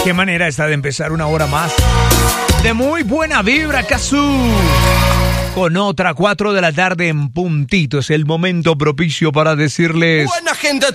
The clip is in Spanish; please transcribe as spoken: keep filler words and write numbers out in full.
Qué manera esta de empezar una hora más de muy buena vibra, Cazú. Con otra cuatro de la tarde en puntito. Es el momento propicio para decirles... Buena gente.